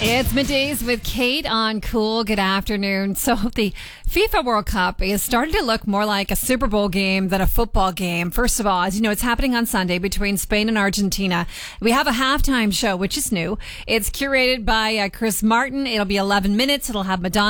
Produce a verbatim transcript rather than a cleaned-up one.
It's Middays with Kate on Cool. Good afternoon. So the FIFA World Cup is starting to look more like a Super Bowl game than a football game. First of all, as you know, it's happening on Sunday between Spain and Argentina. We have a halftime show, which is new. It's curated by uh, Chris Martin. It'll be eleven minutes. It'll have Madonna